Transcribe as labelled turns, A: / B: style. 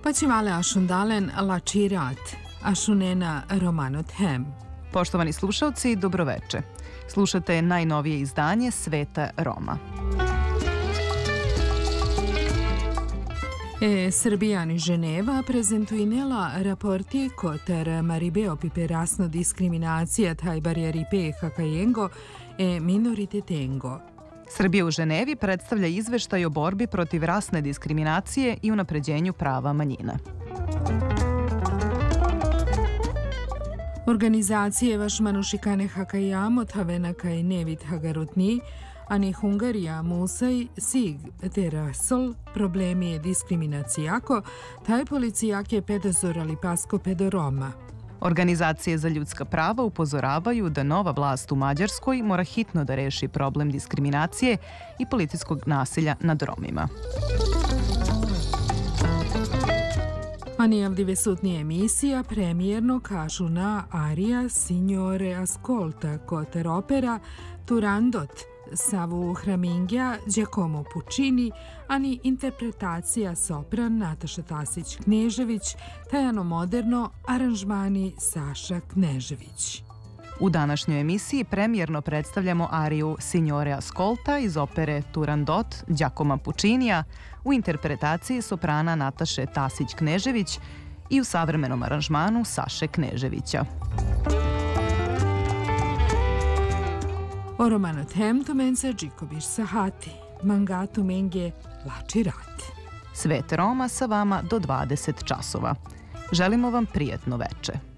A: Paćivale ašundalen lačirat, ašunena romanot hem.
B: Poštovani slušalci, dobroveče. Slušate najnovije izdanje Sveta Roma.
A: Srbijan i Ženeva prezentuinela raporti kotar maribeo piperasno diskriminacija taj barjeripe hakajengo minoritetengo.
B: Srbija u Ženevi predstavlja izveštaj o borbi protiv rasne diskriminacije i unapređenju prava manjina.
A: Organizacije Vašmanušikane Hakajamo Tavena kaj Nevit Hagarotni, ani Hungarija Musaj Sig Terasol problemi je diskriminacijako, taj policijak je pedozorali pasko pedoroma.
B: Organizacije za ljudska prava upozoravaju da nova vlast u Mađarskoj mora hitno da reši problem diskriminacije i policijskog nasilja nad Romima.
A: Anijavdi vesutnija emisija premijerno kažu na Aria Signore Ascolta kotar opera Turandot Savu Hramingja, Giacomo Puccini, ani interpretacija sopran Nataša Tasić-Knežević, tajano moderno aranžmani Saša Knežević.
B: U današnjoj emisiji premijerno predstavljamo ariju Signore Ascolta iz opere Turandot Giacoma Puccinija u interpretaciji soprana Nataše Tasić-Knežević i u savremenom aranžmanu Saše Kneževića.
A: Romanot hem tomenca Đikobiš Sahati, mangatu menge lačirat.
B: Svet Roma sa vama do 20 časova. Želimo vam prijatno veče.